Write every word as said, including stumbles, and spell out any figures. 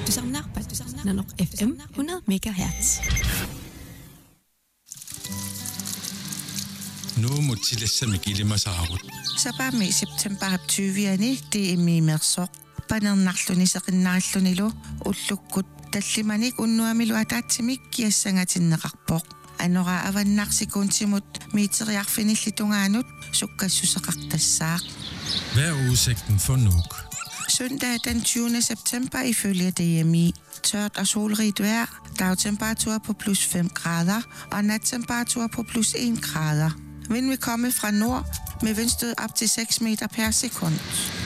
Du samlar på Nanok F M hundrede megahertz. Nu må tillæse mig gilde mig saarut. Sabami september tyviani det er mimersoq panernerluni seqinnarallunilu ullukkut tallimanik unnuamilu ataatsimik kiassangatinneqarpoq anora avannarsikuntimut miiteriarfinillitungaanut sukkassuseqartassaaq. Hvad er udsigten for Nuuk? Søndag den tyvende september ifølge D M I. Tørt og solrigt vejr, dagtemperatur på plus fem grader og nattemperatur på plus en grader. Vind vil komme fra nord med vindstød op til seks meter per sekund.